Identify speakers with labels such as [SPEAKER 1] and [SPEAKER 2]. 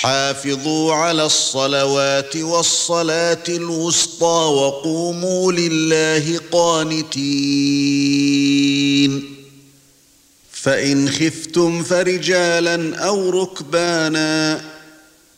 [SPEAKER 1] حافظوا على الصلوات والصلاة الوسطى وقوموا لله قانتين فإن خفتم فرجالا أو ركبانا